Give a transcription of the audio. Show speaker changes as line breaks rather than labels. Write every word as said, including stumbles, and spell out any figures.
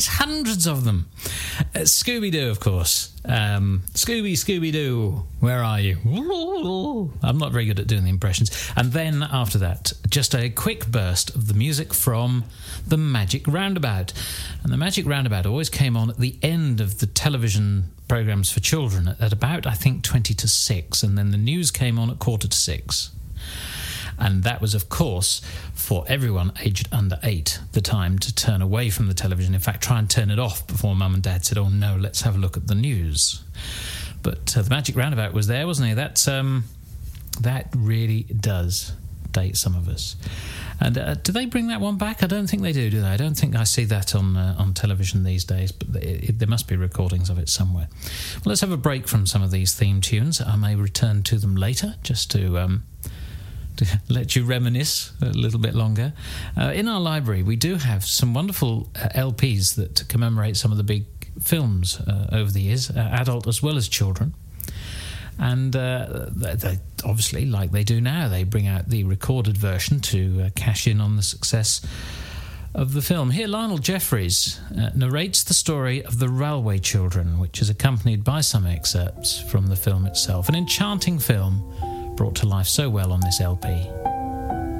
There's hundreds of them. Uh, Scooby-Doo, of course. Um, Scooby, Scooby-Doo, where are you? I'm not very good at doing the impressions. And then after that, just a quick burst of the music from The Magic Roundabout. And The Magic Roundabout always came on at the end of the television programmes for children at, at about, I think, twenty to six. And then the news came on at quarter to six. And that was, of course, for everyone aged under eight, the time to turn away from the television. In fact, try and turn it off before Mum and Dad said, oh, no, let's have a look at the news. But uh, The Magic Roundabout was there, wasn't he? That's, um, that really does date some of us. And uh, do they bring that one back? I don't think they do, do they? I don't think I see that on uh, on television these days, but it, it, there must be recordings of it somewhere. Well, let's have a break from some of these theme tunes. I may return to them later, just to... Um, to let you reminisce a little bit longer. Uh, in our library, we do have some wonderful uh, L Ps that commemorate some of the big films uh, over the years, uh, adult as well as children. And uh, they, they, obviously, like they do now, they bring out the recorded version to uh, cash in on the success of the film. Here, Lionel Jeffries uh, narrates the story of The Railway Children, which is accompanied by some excerpts from the film itself. An enchanting film brought to life so well on this L P.